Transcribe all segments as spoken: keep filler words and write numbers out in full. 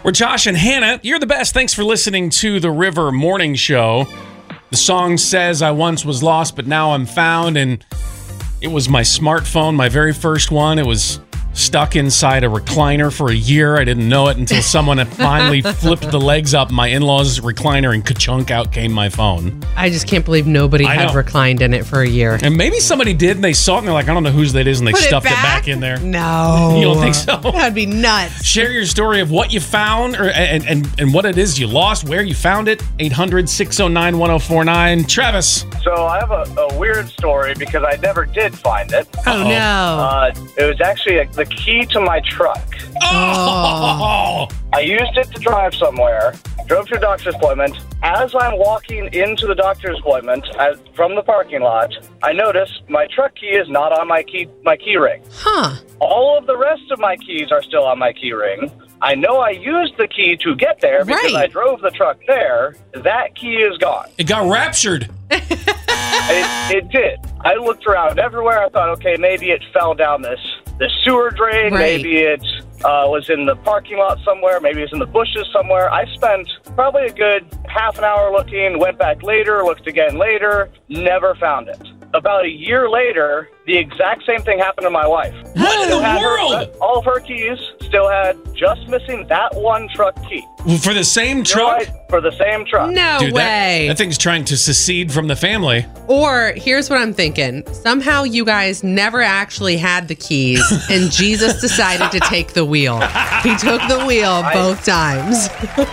We're Josh and Hannah. You're the best. Thanks for listening to the River Morning Show. The song says, I once was lost, but now I'm found. And it was my smartphone, my very first one. It was stuck inside a recliner for a year. I didn't know it until someone had finally flipped the legs up my in-laws' recliner and ka-chunk, out came my phone. I just can't believe nobody I had know. reclined in it for a year. And maybe somebody did, and they saw it, and they're like, I don't know whose that is, and they Put it stuffed it back? back? in there. No. You don't think so? That'd be nuts. Share your story of what you found or and, and, and what it is you lost, where you found it. eight hundred, six oh nine, one oh four nine. Travis. So I have a, a weird story because I never did find it. Oh, Uh-oh. no. Uh, it was actually a, the key to my truck. Oh! I used it to drive somewhere, drove to a doctor's appointment. As I'm walking into the doctor's appointment I, from the parking lot, I notice my truck key is not on my key my key ring. Huh. All of the rest of my keys are still on my key ring. I know I used the key to get there because Right. I drove the truck there. That key is gone. It got raptured. It, it did. I looked around everywhere. I thought, okay, maybe it fell down this, this sewer drain. Right. Maybe it uh, was in the parking lot somewhere. Maybe it's in the bushes somewhere. I spent probably a good half an hour looking, went back later, looked again later, never found it. About a year later, the exact same thing happened to my wife. What in Still the had her- world? all of her keys, still had just missing that one truck key. For the same You know truck? what? For the same truck. No Dude, that, way. that thing's trying to secede from the family. Or here's what I'm thinking. Somehow you guys never actually had the keys and Jesus decided to take the wheel. He took the wheel both times.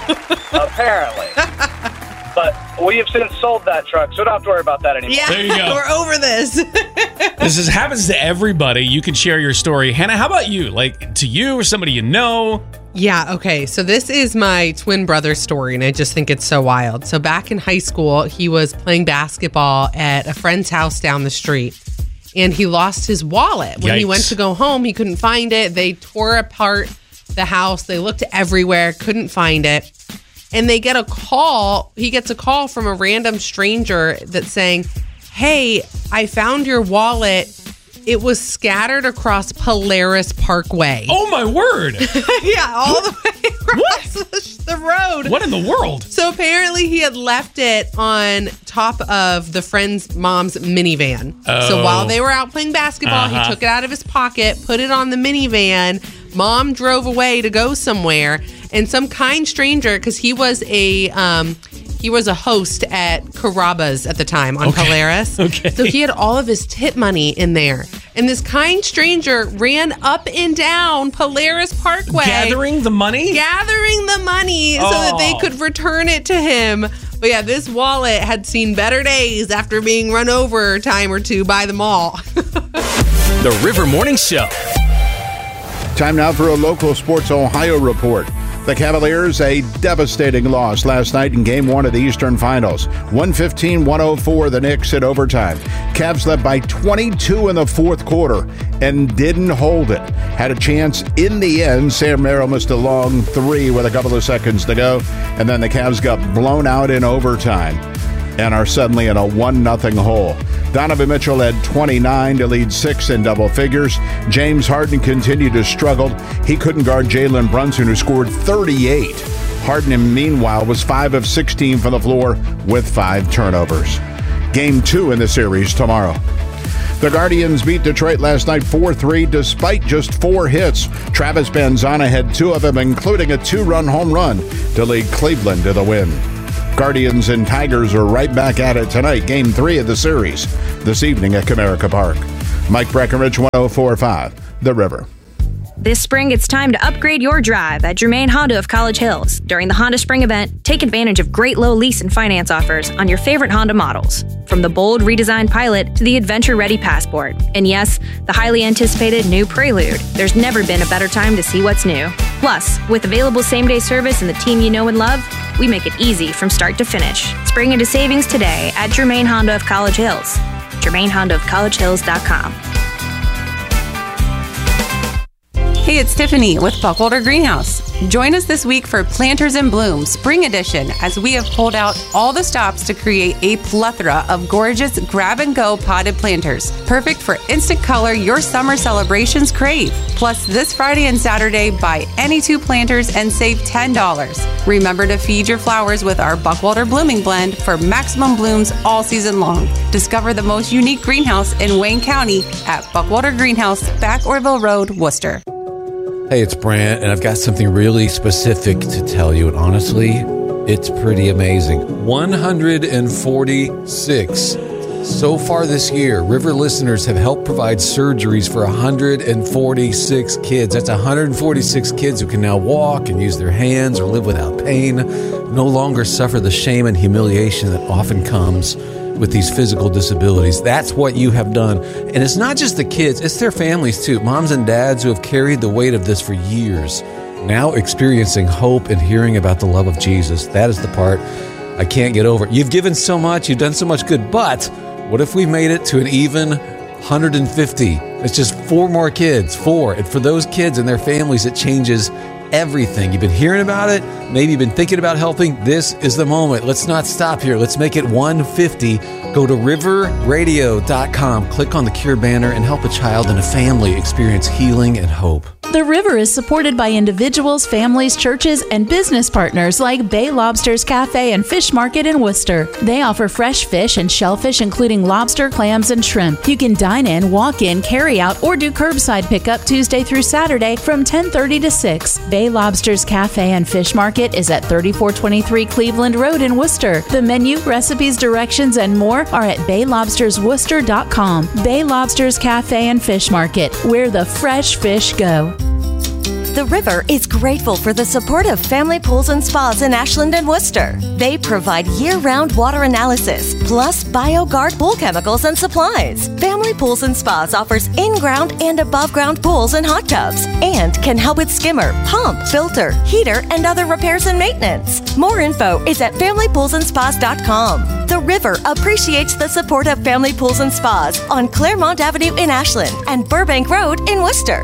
Apparently. But we have since sold that truck, so don't have to worry about that anymore. Yeah, There you go. we're over this. This is, happens to everybody. You can share your story. Hannah, how about you? Like, to you or somebody you know? Yeah, okay. So this is my twin brother's story, and I just think it's so wild. So back in high school, he was playing basketball at a friend's house down the street, and he lost his wallet. When he Yikes. went to go home, he couldn't find it. They tore apart the house. They looked everywhere, couldn't find it. And they get a call. He gets a call from a random stranger that's saying, hey, I found your wallet. It was scattered across Polaris Parkway. Oh, my word. Yeah, all the way across the, the road. What in the world? So apparently he had left it on top of the friend's mom's minivan. Oh. So while they were out playing basketball, Uh-huh. he took it out of his pocket, put it on the minivan. Mom drove away to go somewhere, and some kind stranger, because he was a um, he was a host at Carrabba's at the time on Okay. Polaris. Okay. So he had all of his tip money in there. And this kind stranger ran up and down Polaris Parkway. Gathering the money? gathering the money so that they Oh. could return it to him. But yeah, this wallet had seen better days after being run over a time or two by the mall. The River Morning Show. Time now for a local Sports Ohio report. The Cavaliers, a devastating loss last night in Game one of the Eastern Finals. one fifteen to one oh four, the Knicks at overtime. Cavs led by twenty-two in the fourth quarter and didn't hold it. Had a chance in the end. Sam Merrill missed a long three with a couple of seconds to go, and then the Cavs got blown out in overtime and are suddenly in a one nothing hole. Donovan Mitchell had twenty-nine to lead six in double figures. James Harden continued to struggle. He couldn't guard Jalen Brunson, who scored thirty-eight. Harden, meanwhile, was five of sixteen from the floor with five turnovers. Game two in the series tomorrow. The Guardians beat Detroit last night four three despite just four hits. Travis Banzana had two of them, including a two-run home run to lead Cleveland to the win. Guardians and Tigers are right back at it tonight, game three of the series, this evening at Comerica Park. Mike Breckenridge, one oh four point five, The River. This spring, it's time to upgrade your drive at Germain Honda of College Hills. During the Honda Spring event, take advantage of great low lease and finance offers on your favorite Honda models. From the bold redesigned Pilot to the adventure-ready Passport. And yes, the highly anticipated new Prelude. There's never been a better time to see what's new. Plus, with available same-day service and the team you know and love, we make it easy from start to finish. Spring into savings today at Germain Honda of College Hills. Germain Honda of College Hills dot com. Hey, it's Tiffany with Buckholder Greenhouse. Join us this week for Planters in Bloom Spring Edition as we have pulled out all the stops to create a plethora of gorgeous grab-and-go potted planters, perfect for instant color your summer celebrations crave. Plus, this Friday and Saturday, buy any two planters and save ten dollars. Remember to feed your flowers with our Buckwalter Blooming Blend for maximum blooms all season long. Discover the most unique greenhouse in Wayne County at Buckwalter Greenhouse, Back Orville Road, Worcester. Hey, it's Brant, and I've got something really specific to tell you, and honestly, it's pretty amazing. one hundred forty-six. So far this year, River listeners have helped provide surgeries for one hundred forty-six kids. That's one hundred forty-six kids who can now walk and use their hands or live without pain, no longer suffer the shame and humiliation that often comes with these physical disabilities. That's what you have done. And it's not just the kids, it's their families too. Moms and dads who have carried the weight of this for years, now experiencing hope and hearing about the love of Jesus. That is the part I can't get over. You've given so much, you've done so much good, but what if we made it to an even one hundred fifty? It's just four more kids, four. And for those kids and their families, it changes everything. You've been hearing about it. Maybe you've been thinking about helping. This is the moment. Let's not stop here. Let's make it one fifty. Go to river radio dot com, click on the Cure banner, and help a child and a family experience healing and hope. The River is supported by individuals, families, churches, and business partners like Bay Lobsters Cafe and Fish Market in Worcester. They offer fresh fish and shellfish, including lobster, clams, and shrimp. You can dine in, walk in, carry out, or do curbside pickup Tuesday through Saturday from ten thirty to six. Bay Lobsters Cafe and Fish Market is at thirty-four twenty-three Cleveland Road in Worcester. The menu, recipes, directions, and more are at bay lobsters worcester dot com. Bay Lobsters Cafe and Fish Market, where the fresh fish go. The River is grateful for the support of Family Pools and Spas in Ashland and Worcester. They provide year-round water analysis, plus BioGuard pool chemicals and supplies. Family Pools and Spas offers in-ground and above-ground pools and hot tubs, and can help with skimmer, pump, filter, heater, and other repairs and maintenance. More info is at family pools and spas dot com. The River appreciates the support of Family Pools and Spas on Claremont Avenue in Ashland and Burbank Road in Worcester.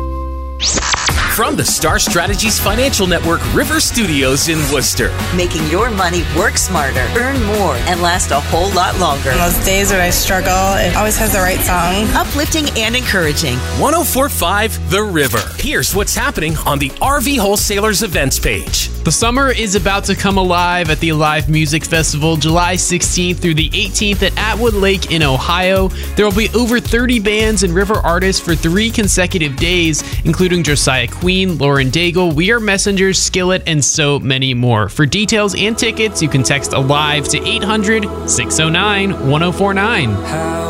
From the Star Strategies Financial Network River Studios in Worcester. Making your money work smarter, earn more, and last a whole lot longer. On those days when I struggle, it always has the right song. Uplifting and encouraging. one oh four point five The River. Here's what's happening on the R V Wholesalers events page. The summer is about to come alive at the Alive Music Festival, July sixteenth through the eighteenth at Atwood Lake in Ohio. There will be over thirty bands and river artists for three consecutive days, including Josiah Queen, Lauren Daigle, We Are Messengers, Skillet, and so many more. For details and tickets, you can text ALIVE to eight hundred, six oh nine, one oh four nine.